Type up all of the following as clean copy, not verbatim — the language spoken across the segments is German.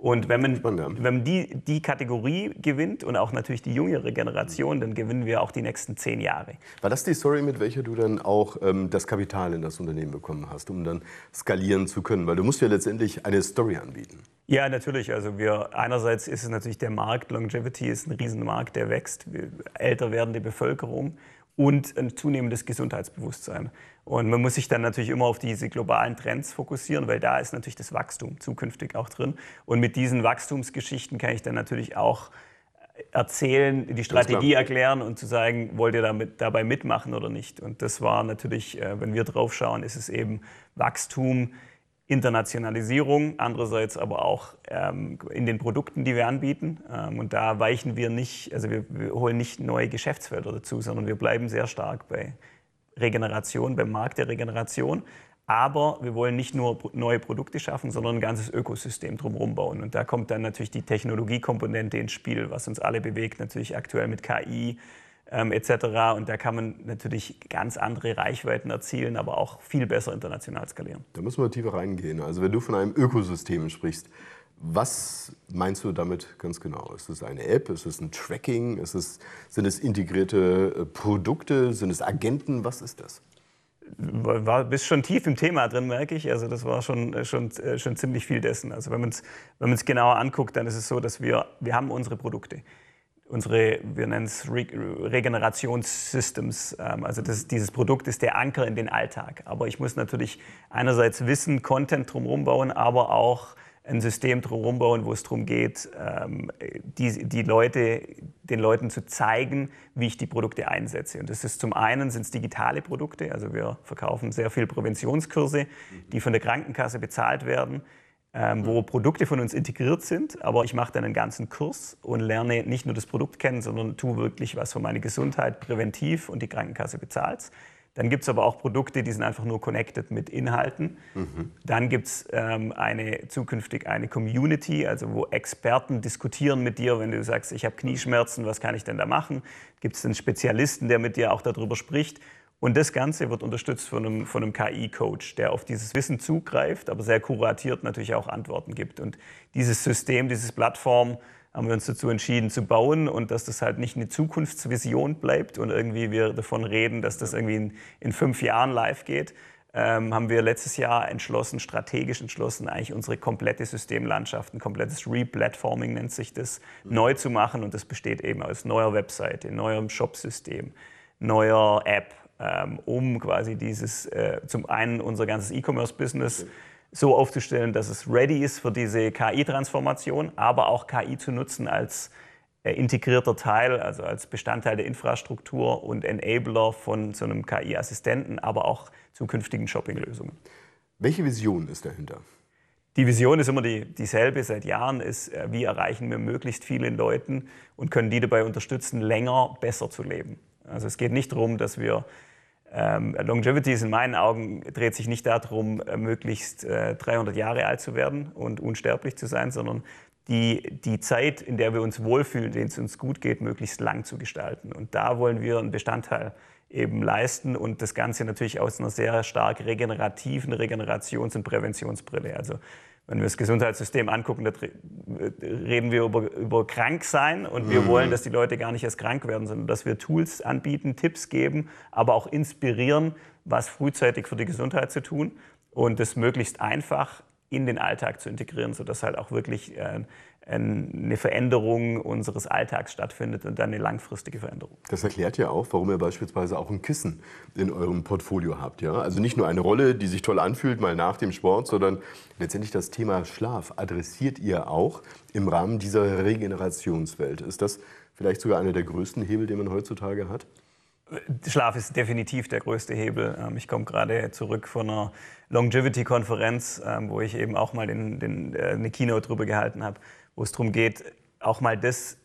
Und wenn Spannend, ja. man die Kategorie gewinnt und auch natürlich die jüngere Generation, dann gewinnen wir auch die nächsten 10 Jahre. War das die Story, mit welcher du dann auch das Kapital in das Unternehmen bekommen hast, um dann skalieren zu können? Weil du musst ja letztendlich eine Story anbieten. Ja, natürlich. Also einerseits ist es natürlich der Markt, Longevity ist ein Riesenmarkt, der wächst, älter werdende Bevölkerung und ein zunehmendes Gesundheitsbewusstsein. Und man muss sich dann natürlich immer auf diese globalen Trends fokussieren, weil da ist natürlich das Wachstum zukünftig auch drin. Und mit diesen Wachstumsgeschichten kann ich dann natürlich auch erzählen, die Strategie erklären und zu sagen, wollt ihr dabei mitmachen oder nicht. Und das war natürlich, wenn wir drauf schauen, ist es eben Wachstum, Internationalisierung, andererseits aber auch in den Produkten, die wir anbieten. Und da weichen wir nicht, also wir holen nicht neue Geschäftsfelder dazu, sondern wir bleiben sehr stark bei Regeneration, beim Markt der Regeneration. Aber wir wollen nicht nur neue Produkte schaffen, sondern ein ganzes Ökosystem drumherum bauen. Und da kommt dann natürlich die Technologiekomponente ins Spiel, was uns alle bewegt, natürlich aktuell mit KI etc. Und da kann man natürlich ganz andere Reichweiten erzielen, aber auch viel besser international skalieren. Da müssen wir tiefer reingehen. Also wenn du von einem Ökosystem sprichst, was meinst du damit ganz genau? Ist es eine App? Ist es ein Tracking? Sind es integrierte Produkte? Sind es Agenten? Was ist das? Bist schon tief im Thema drin, merke ich. Also das war schon ziemlich viel dessen. Also wenn man es genauer anguckt, dann ist es so, dass wir haben unsere Produkte. Wir nennen es Regenerationssystems. Also dieses Produkt ist der Anker in den Alltag. Aber ich muss natürlich einerseits Wissen, Content drumherum bauen, aber auch ein System drumherum bauen, wo es darum geht, den Leuten zu zeigen, wie ich die Produkte einsetze. Und das ist zum einen sind es digitale Produkte, also wir verkaufen sehr viel Präventionskurse, die von der Krankenkasse bezahlt werden, wo Produkte von uns integriert sind, aber ich mache dann einen ganzen Kurs und lerne nicht nur das Produkt kennen, sondern tue wirklich was für meine Gesundheit präventiv und die Krankenkasse bezahlt. Dann gibt es aber auch Produkte, die sind einfach nur connected mit Inhalten. Dann gibt es zukünftig eine Community, also wo Experten diskutieren mit dir, wenn du sagst, ich habe Knieschmerzen, was kann ich denn da machen? Gibt es einen Spezialisten, der mit dir auch darüber spricht? Und das Ganze wird unterstützt von einem KI-Coach, der auf dieses Wissen zugreift, aber sehr kuratiert natürlich auch Antworten gibt. Und dieses System, diese Plattform haben wir uns dazu entschieden zu bauen und dass das halt nicht eine Zukunftsvision bleibt und irgendwie wir davon reden, dass das irgendwie in 5 Jahren live geht, haben wir letztes Jahr strategisch entschlossen, eigentlich unsere komplette Systemlandschaft, ein komplettes Replatforming nennt sich das, neu zu machen. Und das besteht eben aus neuer Webseite, neuem Shopsystem, neuer App, um quasi zum einen unser ganzes E-Commerce-Business so aufzustellen, dass es ready ist für diese KI-Transformation, aber auch KI zu nutzen als integrierter Teil, also als Bestandteil der Infrastruktur und Enabler von so einem KI-Assistenten, aber auch zukünftigen Shopping-Lösungen. Welche Vision ist dahinter? Die Vision ist immer dieselbe seit Jahren, ist, wie erreichen wir möglichst viele Leuten und können die dabei unterstützen, länger besser zu leben. Also es geht nicht darum, dass wir Longevity ist in meinen Augen, dreht sich nicht darum, möglichst 300 Jahre alt zu werden und unsterblich zu sein, sondern die Zeit, in der wir uns wohlfühlen, in der es uns gut geht, möglichst lang zu gestalten. Und da wollen wir einen Bestandteil eben leisten und das Ganze natürlich aus einer sehr stark regenerativen Regenerations- und Präventionsbrille. Also wenn wir das Gesundheitssystem angucken, da reden wir über Kranksein und wir wollen, dass die Leute gar nicht erst krank werden, sondern dass wir Tools anbieten, Tipps geben, aber auch inspirieren, was frühzeitig für die Gesundheit zu tun und das möglichst einfach in den Alltag zu integrieren, sodass halt auch wirklich eine Veränderung unseres Alltags stattfindet und dann eine langfristige Veränderung. Das erklärt ja auch, warum ihr beispielsweise auch ein Kissen in eurem Portfolio habt. Ja? Also nicht nur eine Rolle, die sich toll anfühlt, mal nach dem Sport, sondern letztendlich das Thema Schlaf adressiert ihr auch im Rahmen dieser Regenerationswelt. Ist das vielleicht sogar einer der größten Hebel, den man heutzutage hat? Schlaf ist definitiv der größte Hebel. Ich komme gerade zurück von einer Longevity-Konferenz, wo ich eben auch mal eine Keynote drüber gehalten habe, wo es darum geht, auch mal das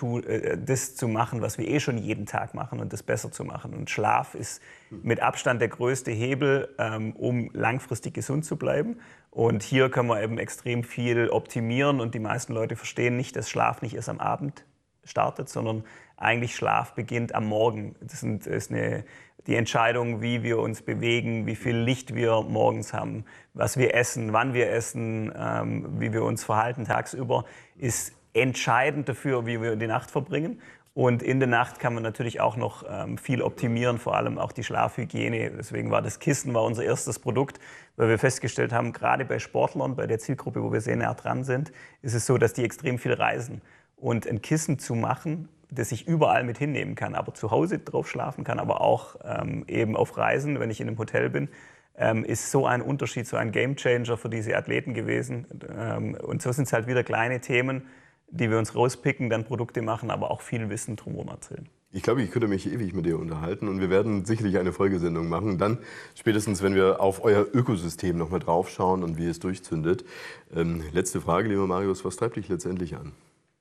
zu machen, was wir schon jeden Tag machen und das besser zu machen. Und Schlaf ist mit Abstand der größte Hebel, um langfristig gesund zu bleiben. Und hier können wir eben extrem viel optimieren und die meisten Leute verstehen nicht, dass Schlaf nicht erst am Abend startet, sondern eigentlich Schlaf beginnt am Morgen. Das ist die Entscheidung, wie wir uns bewegen, wie viel Licht wir morgens haben, was wir essen, wann wir essen, wie wir uns verhalten tagsüber, ist entscheidend dafür, wie wir die Nacht verbringen. Und in der Nacht kann man natürlich auch noch viel optimieren, vor allem auch die Schlafhygiene. Deswegen war das Kissen unser erstes Produkt, weil wir festgestellt haben, gerade bei Sportlern, bei der Zielgruppe, wo wir sehr nah dran sind, ist es so, dass die extrem viel reisen. Und ein Kissen zu machen, das ich überall mit hinnehmen kann, aber zu Hause drauf schlafen kann, aber auch eben auf Reisen, wenn ich in einem Hotel bin, ist so ein Unterschied, so ein Gamechanger für diese Athleten gewesen. Und so sind es halt wieder kleine Themen, die wir uns rauspicken, dann Produkte machen, aber auch viel Wissen drumherum erzählen. Ich glaube, ich könnte mich ewig mit dir unterhalten und wir werden sicherlich eine Folgesendung machen. Dann spätestens, wenn wir auf euer Ökosystem nochmal drauf schauen und wie es durchzündet. Letzte Frage, lieber Marius, was treibt dich letztendlich an?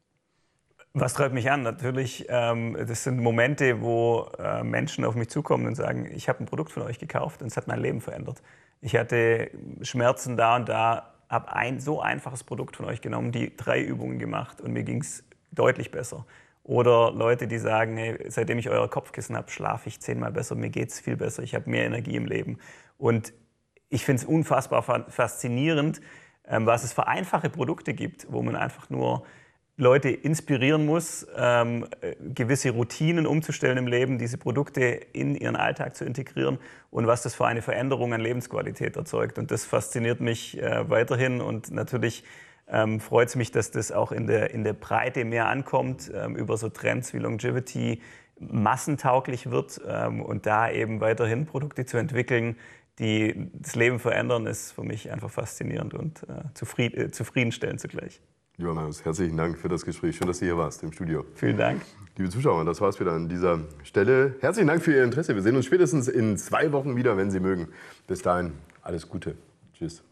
Was treibt mich an? Natürlich, das sind Momente, wo Menschen auf mich zukommen und sagen, ich habe ein Produkt von euch gekauft und es hat mein Leben verändert. Ich hatte Schmerzen da und da, habe ein so einfaches Produkt von euch genommen, die 3 Übungen gemacht und mir ging es deutlich besser. Oder Leute, die sagen, hey, seitdem ich euer Kopfkissen habe, schlafe ich 10-mal besser, mir geht es viel besser, ich habe mehr Energie im Leben. Und ich finde es unfassbar faszinierend, was es für einfache Produkte gibt, wo man einfach nur Leute inspirieren muss, gewisse Routinen umzustellen im Leben, diese Produkte in ihren Alltag zu integrieren und was das für eine Veränderung an Lebensqualität erzeugt. Und das fasziniert mich weiterhin und natürlich freut es mich, dass das auch in der Breite mehr ankommt, über so Trends wie Longevity massentauglich wird und da eben weiterhin Produkte zu entwickeln, die das Leben verändern, ist für mich einfach faszinierend und zufriedenstellend zugleich. Lieber Marius, herzlichen Dank für das Gespräch. Schön, dass du hier warst im Studio. Vielen Dank. Liebe Zuschauer, das war's wieder an dieser Stelle. Herzlichen Dank für Ihr Interesse. Wir sehen uns spätestens in 2 Wochen wieder, wenn Sie mögen. Bis dahin, alles Gute. Tschüss.